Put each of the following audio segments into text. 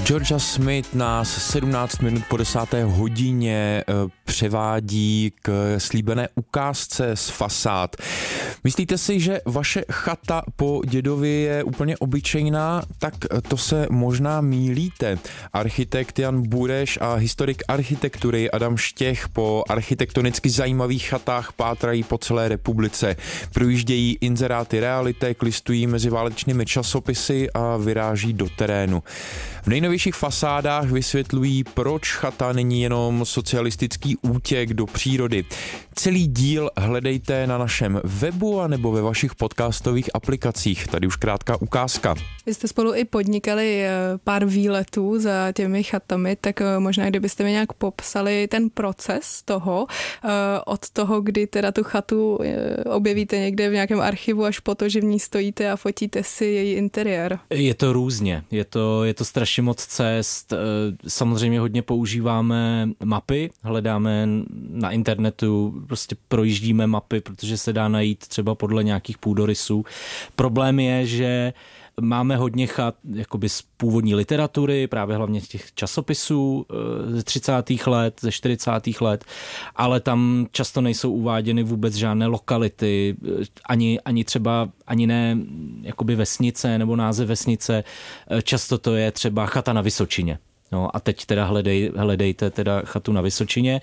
Georgia Smith nás 17 minut po 10. hodině převádí k slíbené ukázce z fasád. Myslíte si, že vaše chata po dědovi je úplně obyčejná? Tak to se možná mýlíte. Architekt Jan Bureš a historik architektury Adam Štěch po architektonicky zajímavých chatách pátrají po celé republice. Projíždějí inzeráty realitek, listují mezi válečnými časopisy a vyráží do terénu. V nejnovějších fasádách vysvětlují, proč chata není jenom socialistický útěk do přírody. Celý díl hledejte na našem webu a nebo ve vašich podcastových aplikacích. Tady už krátká ukázka. Vy jste spolu i podnikali pár výletů za těmi chatami, tak možná kdybyste mi nějak popsali ten proces toho, od toho, kdy teda tu chatu objevíte někde v nějakém archivu, až po to, že v ní stojíte a fotíte si její interiér. Je to různě, je to strašně moc cest. Samozřejmě hodně používáme mapy, hledáme na internetu, prostě projíždíme mapy, protože se dá najít třeba podle nějakých půdorysů. Problém je, že máme hodně chat jakoby z původní literatury, právě hlavně těch časopisů ze 30. let, ze 40. let, ale tam často nejsou uváděny vůbec žádné lokality, ani ne jakoby vesnice nebo název vesnice, často to je třeba chata na Vysočině. No a teď teda hledejte teda chatu na Vysočině.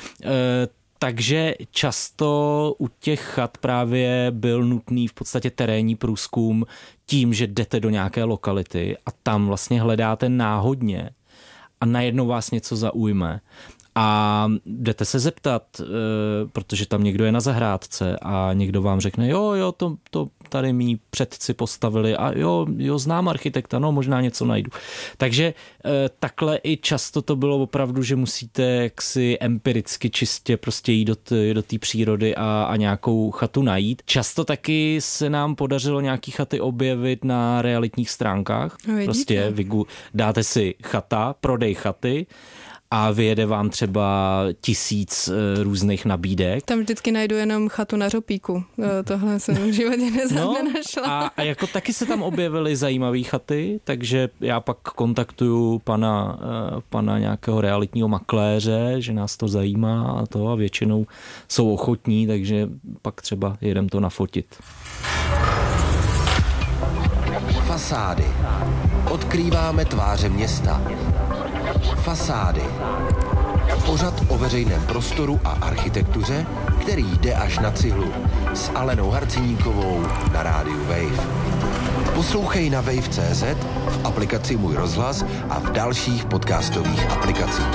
Takže často u těch chat právě byl nutný v podstatě terénní průzkum tím, že jdete do nějaké lokality a tam vlastně hledáte náhodně a najednou vás něco zaujme. A jdete se zeptat, protože tam někdo je na zahrádce a někdo vám řekne, jo, to tady mý předci postavili a jo, znám architekta, no možná něco najdu. Takže takhle i často to bylo opravdu, že musíte jaksi empiricky čistě prostě jít do té přírody a nějakou chatu najít. Často taky se nám podařilo nějaký chaty objevit na realitních stránkách. Prostě dáte si chata, prodej chaty, a vyjede vám třeba 1000 různých nabídek. Tam vždycky najdu jenom chatu na Řopíku. Tohle jsem v životě nenašla. A jako taky se tam objevily zajímavé chaty, takže já pak kontaktuju pana nějakého realitního makléře, že nás to zajímá a většinou jsou ochotní, takže pak třeba jedem to nafotit. Fasády. Odkrýváme tváře města. Fasády. Pořad o veřejném prostoru a architektuře, který jde až na cihlu. S Alenou Harciníkovou na rádiu Wave. Poslouchej na wave.cz, v aplikaci Můj rozhlas a v dalších podcastových aplikacích.